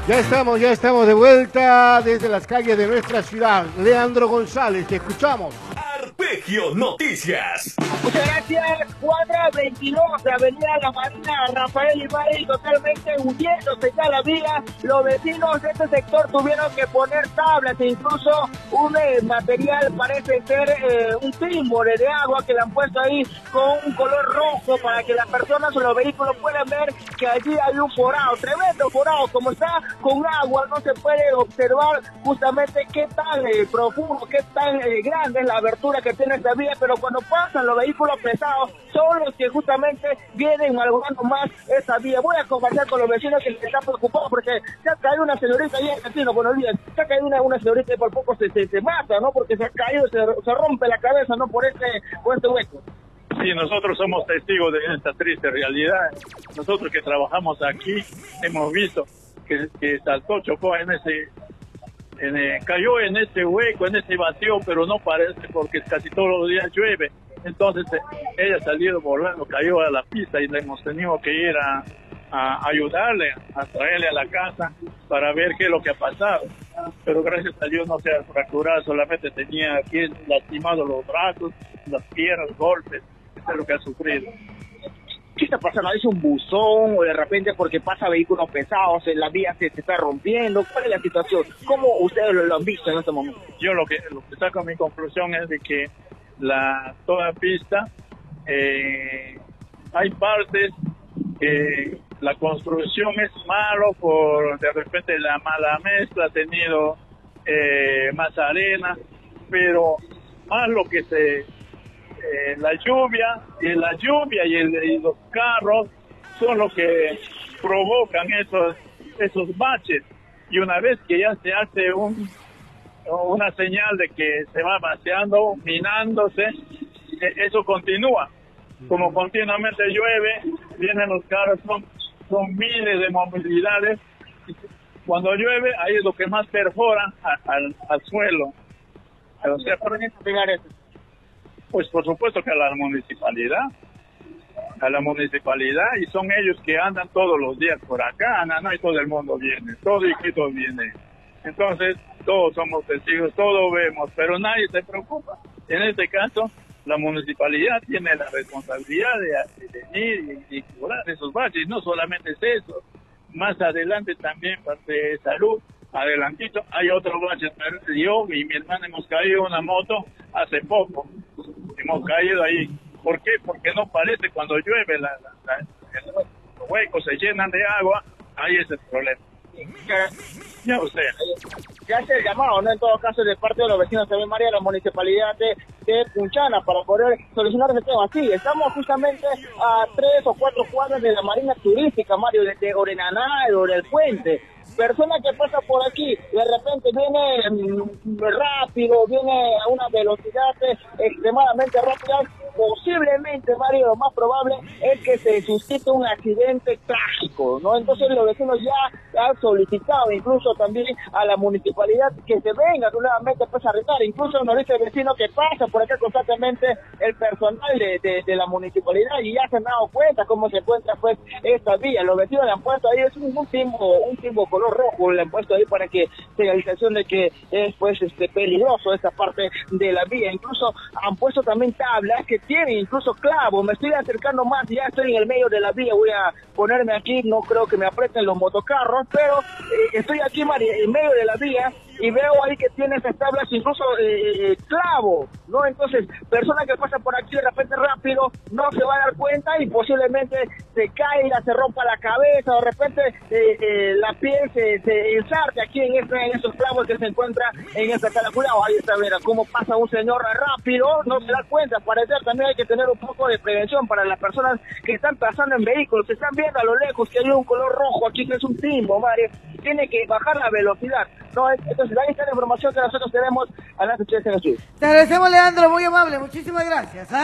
Ya estamos de vuelta desde las calles de nuestra ciudad. Leandro González, te escuchamos. Arpegio Noticias. Muchas gracias. Cuadra 22, Avenida La Marina, Rafael Ibarri, totalmente hundiéndose ya la vía. Los vecinos de este sector tuvieron que poner tablas e incluso un material, parece ser un símbolo de agua que le han puesto ahí con un color rojo para que las personas o los vehículos puedan ver que allí hay un forado, tremendo forado. Como está con agua, no se puede observar justamente qué tan profundo, qué tan grande es la abertura que tiene esta vía, pero cuando pasan los vehículos pesados son los que justamente vienen malogrando más esa vía. Voy a conversar con los vecinos que están preocupados porque se ha caído una señorita ahí en el vecino, buenos días, se ha caído una señorita y por poco se mata, ¿no? Porque se ha caído, se rompe la cabeza, ¿no? Por este hueco. Sí, nosotros somos testigos de esta triste realidad. Nosotros que trabajamos aquí hemos visto que saltó, chocó cayó en ese hueco, en ese vacío, pero no parece porque casi todos los días llueve. Entonces ella ha salido volando, cayó a la pista y le hemos tenido que ir a ayudarle, a traerle a la casa para ver qué es lo que ha pasado. Pero gracias a Dios no se ha fracturado, solamente tenía aquí lastimados los brazos, las piernas, golpes. Eso es lo que ha sufrido. ¿Qué está pasando? ¿Es un buzón o de repente porque pasa vehículos pesados, la vía se está rompiendo? ¿Cuál es la situación? ¿Cómo ustedes lo han visto en este momento? Yo lo que saco mi conclusión es de que toda pista hay partes que la construcción es malo por de repente la mala mezcla, ha tenido más arena, pero más lo que la lluvia y los carros son los que provocan esos baches, y una vez que ya se hace una señal de que se va vaciando, minándose, eso continúa. Como continuamente llueve, vienen los carros, son miles de movilidades. Cuando llueve, ahí es lo que más perfora al suelo. O sea, ¿por qué pegar eso? Pues por supuesto que a la municipalidad, y son ellos que andan todos los días por acá, no, y todo el mundo viene, todo Iquitos viene. Entonces, todos somos testigos, todos vemos, pero nadie se preocupa. En este caso, la municipalidad tiene la responsabilidad de venir y curar esos baches, y no solamente es eso, más adelante también parte de salud, adelantito, hay otro bache. Yo y mi hermana hemos caído en una moto hace poco, hemos caído ahí. ¿Por qué? Porque no parece cuando llueve, los huecos se llenan de agua, ahí es el problema. Ya usted. Ya hace el llamado, ¿no? En todo caso, de parte de los vecinos de María, la municipalidad de Punchana, para poder solucionar ese tema. Sí, estamos justamente a 3 o 4 cuadras de la marina turística, Mario, desde Orenaná, del puente. Persona que pasa por aquí, de repente viene rápido, viene a una velocidad extremadamente rápida, posiblemente, Mario, lo más probable es que se suscite un accidente trágico, ¿no? Entonces los vecinos ya han solicitado incluso también a la municipalidad que se venga nuevamente pues a arreglar. Incluso nos dice el vecino que pasa por acá constantemente el personal de la municipalidad y ya se han dado cuenta cómo se encuentra pues esta vía. Los vecinos le han puesto ahí, es un timbo color rojo, le han puesto ahí para que señalización de que es pues peligroso esta parte de la vía. Incluso han puesto también tablas que tienen incluso clavos. Me estoy acercando más, ya estoy en el medio de la vía, voy a ponerme aquí, no creo que me aprieten los motocarros, pero estoy aquí, María, en medio de la vía, y veo ahí que tiene esas tablas incluso clavo, ¿no? Entonces, persona que pasa por aquí de repente rápido no se va a dar cuenta y posiblemente se caiga, se rompa la cabeza, o de repente la piel se ensarte aquí en esos clavos que se encuentra en esta cala. Cuidado, ahí está, mira cómo pasa un señor rápido, no se da cuenta. Parecer también hay que tener un poco de prevención para las personas que están pasando en vehículos. Se están viendo a lo lejos que hay un color rojo aquí, que es un timbo, Mario, tiene que bajar la velocidad, ¿no? Entonces ahí está la información que nosotros tenemos a las 8 de la. Te agradecemos, Leandro, muy amable, muchísimas gracias.